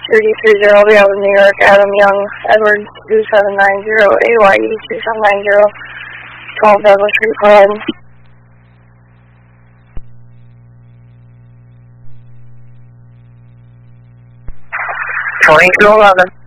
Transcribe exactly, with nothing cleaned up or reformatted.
three three zero, Valley, New York, Adam Young, Edward two seven nine zero, A Y E two seven nine zero, twelve Douglas Street, Clyde. twenty-two eleven.